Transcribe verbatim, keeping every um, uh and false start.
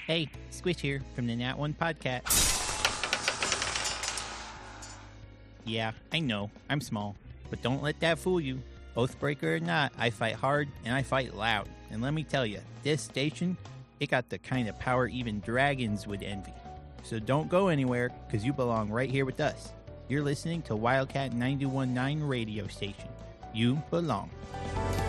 Hey, Squish here from the Nat One Podcast. Yeah, I know, I'm small, but don't let that fool you. Oathbreaker or not, I fight hard and I fight loud. And let me tell you, this station, it got the kind of power even dragons would envy. So don't go anywhere, because you belong right here with us. You're listening to Wildcat ninety-one point nine radio station. You belong.